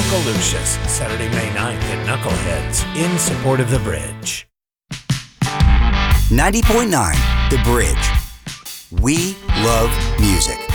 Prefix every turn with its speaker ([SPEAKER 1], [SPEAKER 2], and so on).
[SPEAKER 1] Uncle Lucius, Saturday, May 9th at Knuckleheads, in support of The Bridge.
[SPEAKER 2] 90.9 The Bridge. We love music.